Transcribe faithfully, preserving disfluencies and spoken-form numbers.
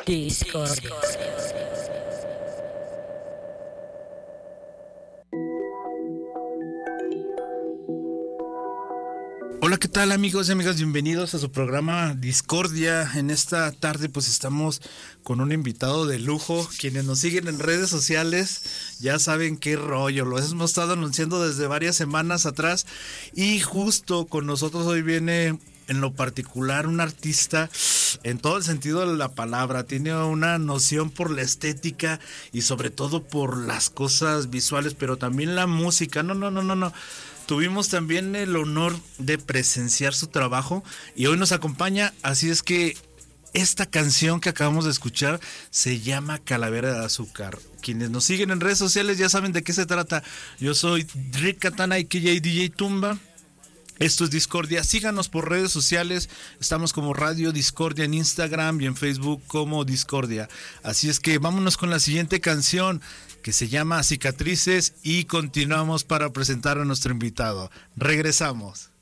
Discordia. Hola, ¿qué tal amigos y amigas? Bienvenidos a su programa Discordia. En esta tarde pues estamos con un invitado de lujo. Quienes nos siguen en redes sociales ya saben qué rollo, lo hemos estado anunciando desde varias semanas atrás. Y justo con nosotros hoy viene en lo particular un artista en todo el sentido de la palabra. Tiene una noción por la estética y sobre todo por las cosas visuales, pero también la música. No, no, no, no, no. Tuvimos también el honor de presenciar su trabajo y hoy nos acompaña, así es que esta canción que acabamos de escuchar se llama Calavera de Azúcar. Quienes nos siguen en redes sociales ya saben de qué se trata. Yo soy Rick Katana y K J D J Tumba. Esto es Discordia. Síganos por redes sociales. Estamos como Radio Discordia en Instagram y en Facebook como Discordia. Así es que vámonos con la siguiente canción, que se llama Cicatrices, y continuamos para presentar a nuestro invitado. Regresamos.